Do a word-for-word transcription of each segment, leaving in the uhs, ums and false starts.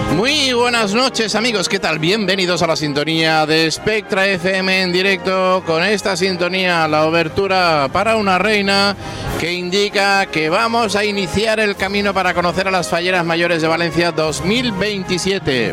Muy buenas noches, amigos, ¿qué tal? Bienvenidos a la sintonía de Spectra F M en directo. Con esta sintonía, la obertura para una reina que indica que vamos a iniciar el camino para conocer a las Falleras Mayores de Valencia dos mil veintisiete.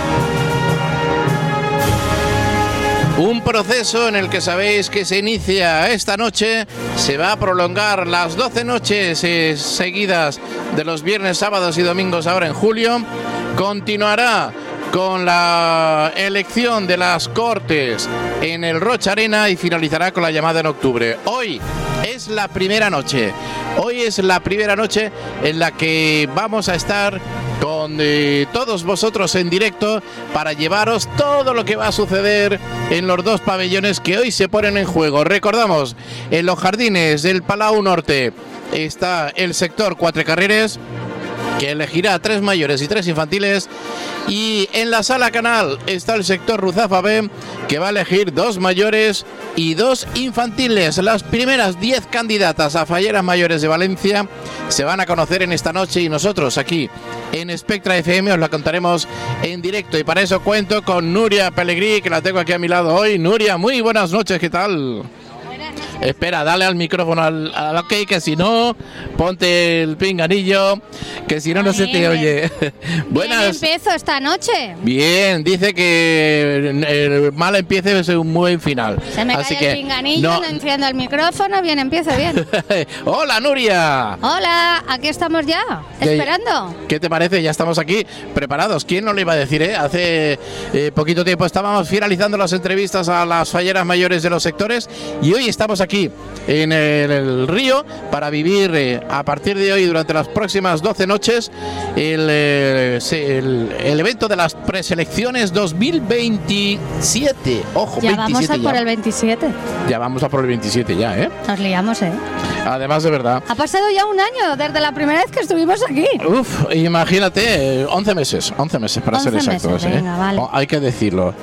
Un proceso en el que sabéis que se inicia esta noche, se va a prolongar las doce noches eh, seguidas de los viernes, sábados y domingos ahora en julio. Continuará con la elección de las Cortes en el Rocha Arena y finalizará con la llamada en octubre. Hoy es la primera noche, hoy es la primera noche en la que vamos a estar con eh, todos vosotros en directo para llevaros todo lo que va a suceder en los dos pabellones que hoy se ponen en juego. Recordamos, en los jardines del Palau Norte está el sector Cuatro Carreres, que elegirá tres mayores y tres infantiles, y en la Sala Canal está el sector Ruzafa B, que va a elegir dos mayores y dos infantiles. Las primeras diez candidatas a Falleras Mayores de Valencia se van a conocer en esta noche y nosotros aquí en Spectra F M os la contaremos en directo, y para eso cuento con Nuria Pellegrí, que la tengo aquí a mi lado hoy. Nuria, muy buenas noches, ¿qué tal? Espera, dale al micrófono al, al ok, que si no, ponte el pinganillo, que si no, no se te oye. Buenas. Bien empiezo esta noche. Bien, dice que el mal empiece es un buen final. Se me Así cae que, el pinganillo, no, no enciendo el micrófono, bien empiezo bien. Hola, Nuria. Hola, aquí estamos ya, esperando. ¿Qué te parece? Ya estamos aquí preparados. ¿Quién no lo iba a decir, eh? Hace eh, poquito tiempo estábamos finalizando las entrevistas a las falleras mayores de los sectores y hoy estamos aquí en el, el río para vivir eh, a partir de hoy durante las próximas doce noches el, eh, el, el evento de las preselecciones dos mil veintisiete. Ojo, ya veintisiete vamos a ya. por el veintisiete. Ya vamos a por el veintisiete ya, ¿eh? Nos liamos, ¿eh? Además, de verdad. Ha pasado ya un año desde la primera vez que estuvimos aquí. Uf, imagínate, once meses, once meses para ser exactos, meses, venga, ¿eh? Vale. Oh, hay que decirlo.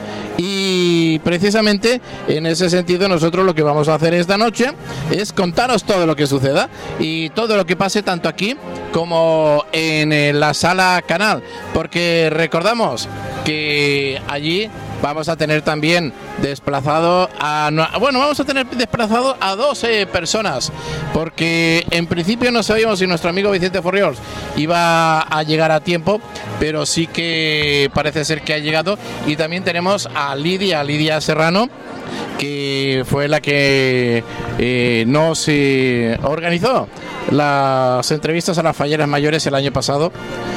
Y precisamente en ese sentido nosotros lo que vamos a hacer esta noche es contaros todo lo que suceda y todo lo que pase tanto aquí como en la Sala Canal, porque recordamos que allí vamos a tener también desplazado a... Bueno, vamos a tener desplazado a dos eh, personas, porque en principio no sabíamos si nuestro amigo Vicente Forriols iba a llegar a tiempo, pero sí que parece ser que ha llegado. Y también tenemos a Lidia, Lidia Serrano, que fue la que eh, nos eh, organizó las entrevistas a las Falleras Mayores el año pasado,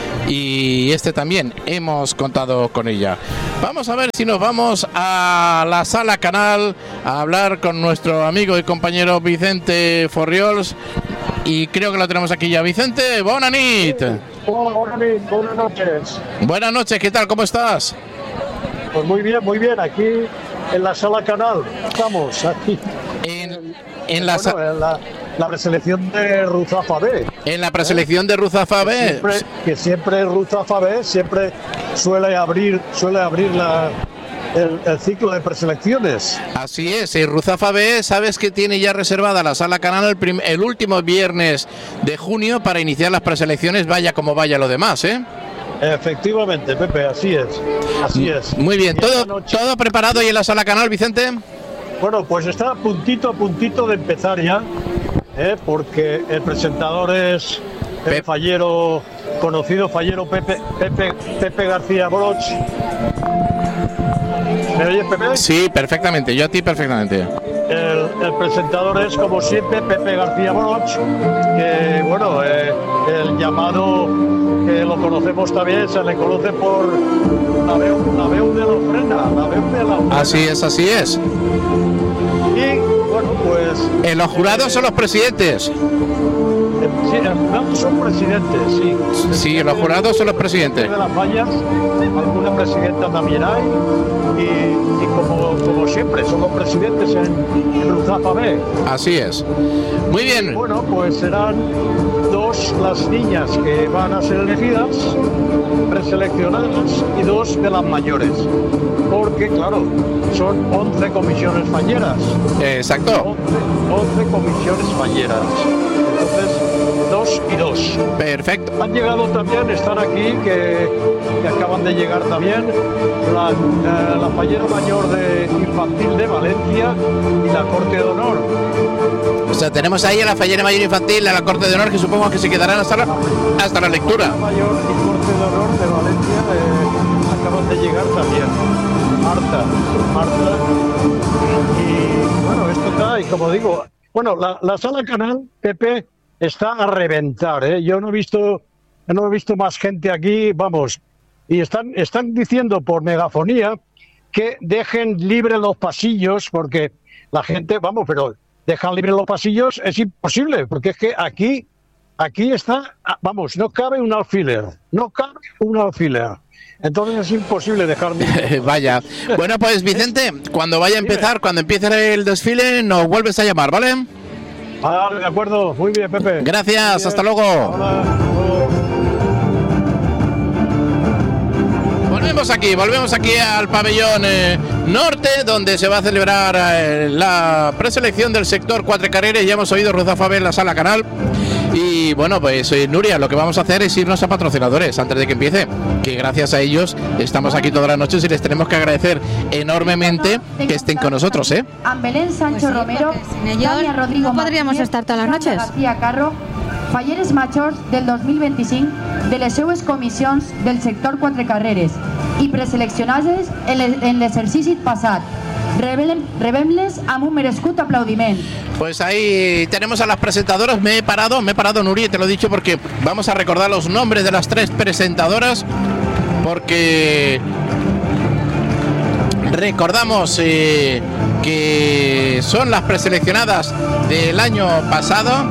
y este también hemos contado con ella. Vamos a ver si nos vamos a la Sala Canal a hablar con nuestro amigo y compañero Vicente Forriols, y creo que lo tenemos aquí ya. Vicente, buenas noches. Hola, buenas, buenas noches. Buenas noches, ¿qué tal? ¿Cómo estás? Pues muy bien, muy bien, aquí en la Sala Canal, estamos aquí. En, en la, bueno, en la, la preselección de Ruzafa B. En la preselección ¿eh? de Ruzafa B. Que siempre, que siempre Ruzafa B siempre suele abrir, suele abrir la, el, el ciclo de preselecciones. Así es, y Ruzafa B, sabes que tiene ya reservada la Sala Canal el, prim, el último viernes de junio para iniciar las preselecciones, vaya como vaya lo demás, ¿eh? Efectivamente, Pepe, así es, así es. Muy bien, ¿todo, todo preparado ahí en la Sala Canal, Vicente? Bueno, pues está a puntito, a puntito de empezar ya, ¿eh? Porque el presentador es el Pep. fallero, conocido fallero Pepe, Pepe, Pepe García Broch. ¿Me oyes, Pepe? Sí, perfectamente, yo a ti perfectamente. El, el presentador es, como siempre, Pepe García Broch, que, bueno, eh, el llamado, que lo conocemos también, se le conoce por la veu, la veu de la ofrena, la veu de la ofrena. Así es, así es. Y, bueno, pues... En los jurados eh, son los presidentes. Eh, sí, en los jurados son presidentes, sí. Sí, en los jurados son los presidentes. De las fallas, alguna presidenta también hay, y, y como, como siempre, son los presidentes en, en Ruzafa B. Así es. Muy bien. Y bueno, pues serán dos las niñas que van a ser elegidas, preseleccionadas, y dos de las mayores. Porque, claro, son once comisiones falleras. Exacto. once, once comisiones falleras. Entonces, dos dos y dos. Perfecto. Han llegado también, están aquí, que, que acaban de llegar también, la, eh, la fallera mayor de infantil de Valencia y la Corte de Honor. O sea, tenemos ahí a la fallera mayor infantil, a la Corte de Honor, que supongo que se quedarán hasta la, hasta la lectura. La mayor y Corte de Honor de Valencia eh, acaban de llegar también. Marta, Marta. Y bueno, esto está, y como digo, bueno, la, la sala canal, Pepe, está a reventar, ¿eh? Yo no he visto, no he visto más gente aquí, vamos, y están, están diciendo por megafonía que dejen libres los pasillos, porque la gente, vamos, pero dejar libres los pasillos es imposible, porque es que aquí, aquí está, vamos, no cabe un alfiler, no cabe un alfiler. Entonces es imposible dejar libres. Vaya. Bueno, pues Vicente, cuando vaya a empezar, cuando empiece el desfile, nos vuelves a llamar, ¿vale? Vale, de acuerdo. Muy bien, Pepe. Gracias, bien. Hasta luego. Hola. Volvemos aquí, volvemos aquí al pabellón eh, norte, donde se va a celebrar eh, la preselección del sector Cuatro Carreras. Ya hemos oído Rosa Faber en la sala canal. Y bueno, pues eh, Nuria, lo que vamos a hacer es irnos a patrocinadores antes de que empiece, que gracias a ellos estamos aquí todas las noches y les tenemos que agradecer enormemente que estén con nosotros, ¿eh? Amb Belén Sancho Pues sí, Romero, sin ellos Tania Rodrigo no podríamos Martínez, estar todas las Sandra noches. García Carro, falleres majors del dos mil veinticinc de les seues comissions del sector Quatre Carreres i preseleccionades en l'exercici passat. Rebem-les amb un merescut aplaudiment. Pues ahí tenemos a las presentadoras. Me he parado, me he parado, Nuri, te lo he dicho porque vamos a recordar los nombres de las tres presentadoras, porque recordamos eh, que son las preseleccionadas del año pasado.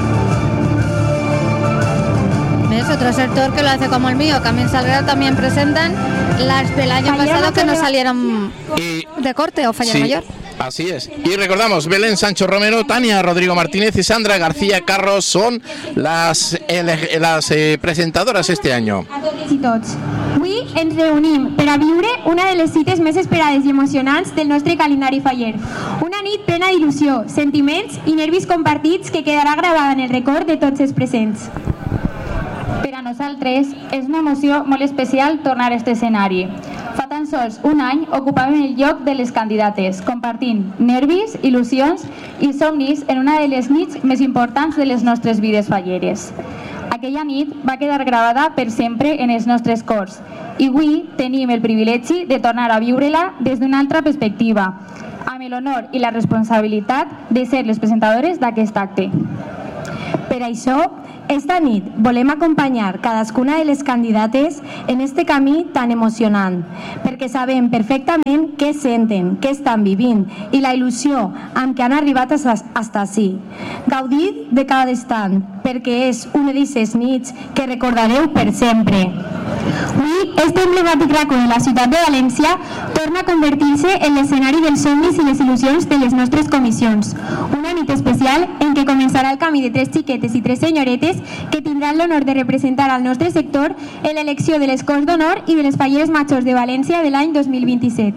Es otro sector que lo hace como el mío. Camín Salguero también presentan las del año pasado que no salieron y, de corte o fallera sí, mayor. Así es. Y recordamos, Belén Sancho Romero, Tania Rodrigo Martínez y Sandra García Carro son las, eh, las eh, presentadoras este año. A totes i tots. Avui ens reunim per a viure una de les cites més esperades i emocionants del nostre calendari faller. Una nit plena d'il·lusió, sentiments i nervis compartits que quedarà gravada en el record de tots els presents. Per a nosaltres és una emoció molt especial tornar a este escenari. Fa tan sols un any ocupàvem el lloc de les candidates, compartint nervis, il·lusions i somnis en una de les nits més importants de les nostres vides falleres. Aquella nit va quedar gravada per sempre en els nostres cors i avui tenim el privilegi de tornar a viure-la des d'una altra perspectiva, amb l'honor i la responsabilitat de ser les presentadores d'aquest acte. Per això, esta nit volem acompanyar cadascuna de les candidates en este camí tan emocionant, perquè sabem perfectament què senten, què estan vivint i la il·lusió amb què han arribat fins ací. Gaudir de cada instant, perquè és una d'aquestes nits que recordareu per sempre. Avui, este emblemàtic racó de la ciutat de València torna a convertir-se en l'escenari dels somnis i les il·lusions de les nostres comissions. Una nit especial en què començarà el camí de tres xiquetes i tres senyoretes que tindran l'honor de representar al nostre sector en l'elecció de les Corts d'Honor i de les falleres majors de València de l'any dos mil vint-i-set.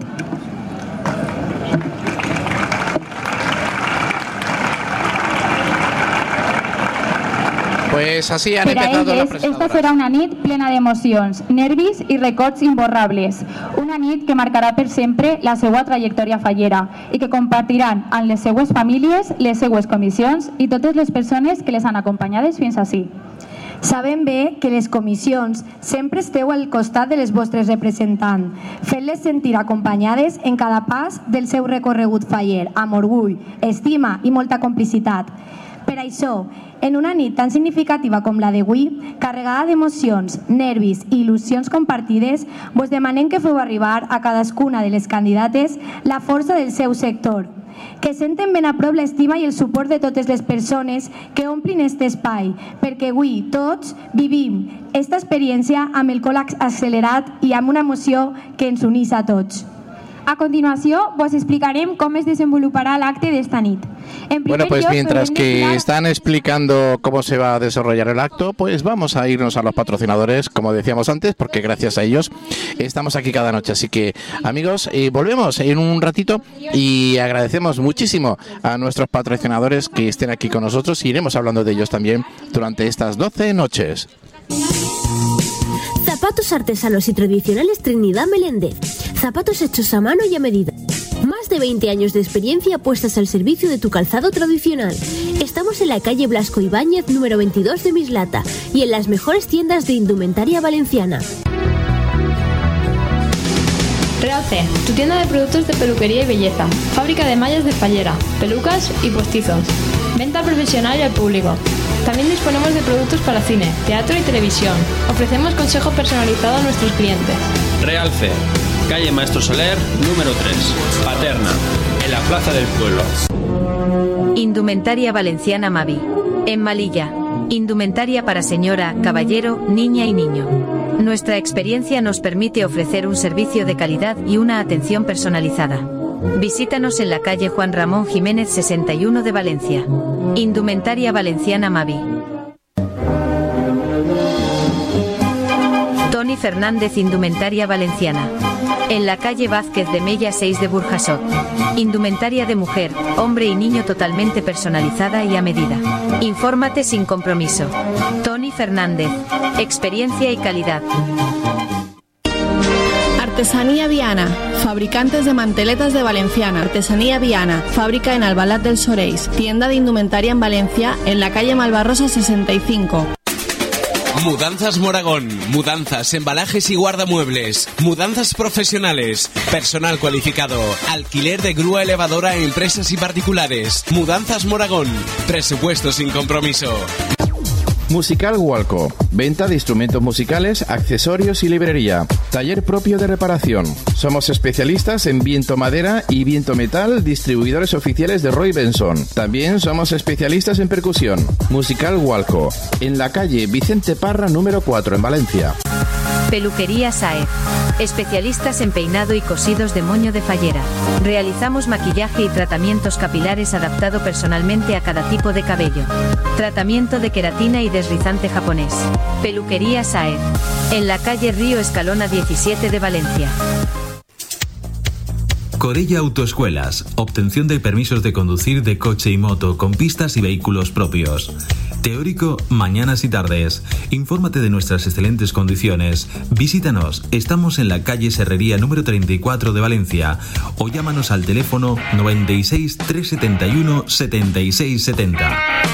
Pues así han Per a empezado las elles, esta presentadoras. serà una nit plena d'emocions, nervis i records imborrables. Una nit que marcarà per sempre la seva trajectòria fallera i que compartiran amb les seues famílies, les seues comissions i totes les persones que les han acompanyades fins ací. Sabem bé que les comissions sempre esteu al costat de les vostres representants, fent-les sentir acompanyades en cada pas del seu recorregut faller, amb orgull, estima i molta complicitat. Per això, en una nit tan significativa com la d'avui, carregada d'emocions, nervis i il·lusions compartides, vos demanem que feu arribar a cadascuna de les candidates la força del seu sector, que senten ben a prop l'estima i el suport de totes les persones que omplin aquest espai, perquè avui tots vivim aquesta experiència amb el cor accelerat i amb una emoció que ens unís a tots. A continuació, vos explicarem com es desenvoluparà l'acte d'esta nit. En primer Bueno, pues lloc, mientras haurem que d'explicar- están explicando cómo se va a desarrollar el acto, pues vamos a irnos a los patrocinadores, como decíamos antes, porque gracias a ellos estamos aquí cada noche. Así que, amigos, eh, volvemos en un ratito y agradecemos muchísimo a nuestros patrocinadores que estén aquí con nosotros. Iremos hablando de ellos también durante estas doce noches. Zapatos artesanos y tradicionales Trinidad Meléndez. Zapatos hechos a mano y a medida. Más de veinte años de experiencia puestas al servicio de tu calzado tradicional. Estamos en la calle Blasco Ibáñez, número veintidós de Mislata, y en las mejores tiendas de indumentaria valenciana. Realce, tu tienda de productos de peluquería y belleza. Fábrica de mallas de fallera, pelucas y postizos. Venta profesional y al público. También disponemos de productos para cine, teatro y televisión. Ofrecemos consejo personalizado a nuestros clientes. Realce, calle Maestro Soler, número tres, Paterna, en la plaza del pueblo. Indumentaria Valenciana Mavi. En Malilla. Indumentaria para señora, caballero, niña y niño. Nuestra experiencia nos permite ofrecer un servicio de calidad y una atención personalizada. Visítanos en la calle Juan Ramón Jiménez sesenta y uno de Valencia. Indumentaria Valenciana Mavi. Toni Fernández Indumentaria Valenciana. En la calle Vázquez de Mella seis de Burjasot. Indumentaria de mujer, hombre y niño totalmente personalizada y a medida. Infórmate sin compromiso. Toni Fernández. Experiencia y calidad. Artesanía Viana, fabricantes de manteletas de Valenciana. Artesanía Viana, fábrica en Albalat del Soreis. Tienda de indumentaria en Valencia, en la calle Malvarrosa sesenta y cinco. Mudanzas Moragón, mudanzas, embalajes y guardamuebles, mudanzas profesionales, personal cualificado, alquiler de grúa elevadora a empresas y particulares. Mudanzas Moragón, presupuesto sin compromiso. Musical Walco, venta de instrumentos musicales, accesorios y librería. Taller propio de reparación. Somos especialistas en viento madera y viento metal, distribuidores oficiales de Roy Benson. También somos especialistas en percusión. Musical Walco, en la calle Vicente Parra número cuatro en Valencia. Peluquería Saez. Especialistas en peinado y cosidos de moño de fallera. Realizamos maquillaje y tratamientos capilares adaptado personalmente a cada tipo de cabello. Tratamiento de queratina y deslizante japonés. Peluquería Saez. En la calle Río Escalona diecisiete de Valencia. Corella Autoescuelas. Obtención de permisos de conducir de coche y moto con pistas y vehículos propios. Teórico, mañanas y tardes. Infórmate de nuestras excelentes condiciones. Visítanos. Estamos en la calle Serrería número treinta y cuatro de Valencia. O llámanos al teléfono noventa y seis, trescientos setenta y uno, setenta y seis setenta.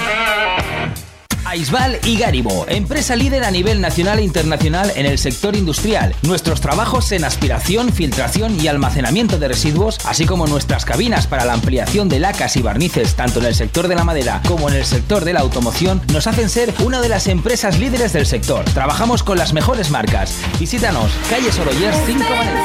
Aisbal y Gáribo, empresa líder a nivel nacional e internacional en el sector industrial. Nuestros trabajos en aspiración, filtración y almacenamiento de residuos, así como nuestras cabinas para la ampliación de lacas y barnices, tanto en el sector de la madera como en el sector de la automoción, nos hacen ser una de las empresas líderes del sector. Trabajamos con las mejores marcas. Visítanos, calle Sorollers cinco Valencia.